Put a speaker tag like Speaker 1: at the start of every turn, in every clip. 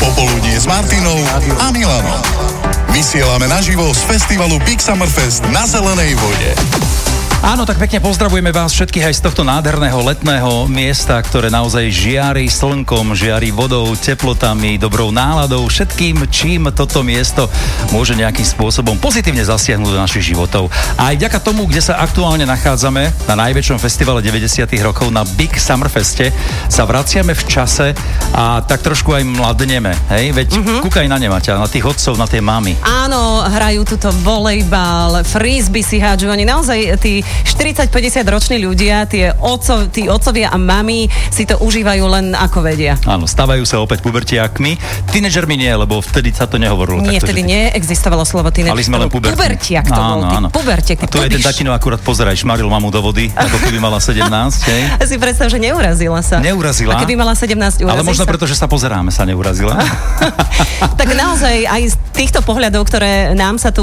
Speaker 1: Popoludnie s Martinou a Milanom. Vysielame naživo z festivalu Big Summer Fest na Zelenej vode.
Speaker 2: Áno, tak pekne pozdravujeme vás všetkých aj z tohto nádherného letného miesta, ktoré naozaj žiari slnkom, žiari vodou, teplotami, dobrou náladou, všetkým, čím toto miesto môže nejakým spôsobom pozitívne zasiahnuť do našich životov. A aj vďaka tomu, kde sa aktuálne nachádzame, na najväčšom festivale 90. rokov, na Big Summer Feste, sa vraciame v čase a tak trošku aj mladneme, hej? Veď kúkaj na ne, Maťa, na tých otcov, na tie mamy.
Speaker 3: Áno, hrajú tuto volejbal, frisbee si hádžu, oni naozaj tí 40-50 roční ľudia, tí otcovia a mami si to užívajú len ako vedia.
Speaker 2: Áno, stávajú sa opäť pubertiákmi. Tínedžermi nie, lebo vtedy sa to nehovorilo.
Speaker 3: Nie,
Speaker 2: takto,
Speaker 3: vtedy neexistovalo slovo tínedžer.
Speaker 2: Ale sme len pubertiak
Speaker 3: to bol.
Speaker 2: Áno.
Speaker 3: Pubertiak,
Speaker 2: a tu je ten tatino akurát pozeraj, šmaril mamu do vody, ako keby mala 17, hej?
Speaker 3: Si predstav, že neurazila sa.
Speaker 2: Neurazila.
Speaker 3: A keby mala 17, urazí
Speaker 2: ale možno
Speaker 3: sa.
Speaker 2: preto, že sa pozeráme, sa neurazila.
Speaker 3: Tak naozaj aj z týchto pohľadov, ktoré nám sa tu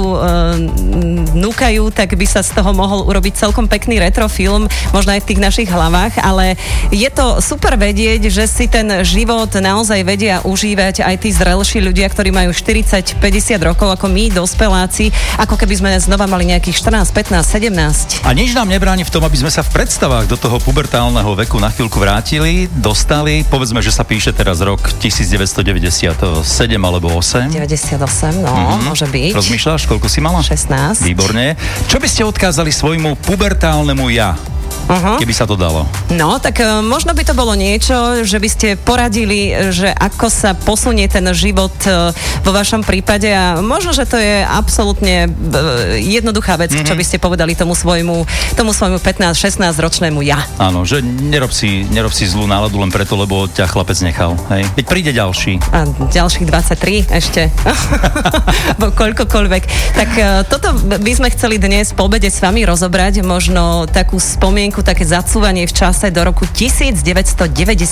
Speaker 3: núkajú, tak by sa z toho mohol urobiť celkom pekný retrofilm, možno aj v tých našich hlavách, ale je to super vedieť, že si ten život naozaj vedia užívať aj tí zrelší ľudia, ktorí majú 40-50 rokov, ako my, dospeláci, ako keby sme znova mali nejakých 14, 15, 17.
Speaker 2: A nič nám nebráni v tom, aby sme sa v predstavách do toho pubertálneho veku na chvíľku vrátili, dostali, povedzme, že sa píše teraz rok 1997 alebo 8.
Speaker 3: 98, môže byť.
Speaker 2: Rozmýšľaš, koľko si mala?
Speaker 3: 16.
Speaker 2: Výborne. Čo by ste odkázali svojmu pubertálnemu ja? Keby sa to dalo.
Speaker 3: No, tak možno by to bolo niečo, že by ste poradili, že ako sa posunie ten život vo vašom prípade a možno, že to je absolútne jednoduchá vec, čo by ste povedali tomu svojmu 15-16 ročnému ja.
Speaker 2: Áno, že nerob si zlú náladu len preto, lebo ťa chlapec nechal. Hej. Veď príde ďalší.
Speaker 3: A ďalších 23 ešte. Bo koľkokoľvek. Tak toto by sme chceli dnes po obede s vami rozobrať, možno takú spomienku, také zacúvanie v čase do roku 1998,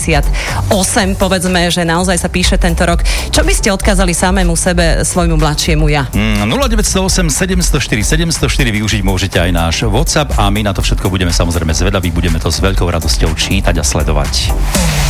Speaker 3: povedzme, že naozaj sa píše tento rok. Čo by ste odkázali samému sebe, svojmu mladšiemu ja?
Speaker 2: 0908 704 704 využiť môžete aj náš WhatsApp a my na to všetko budeme samozrejme zvedaví, budeme to s veľkou radosťou čítať a sledovať.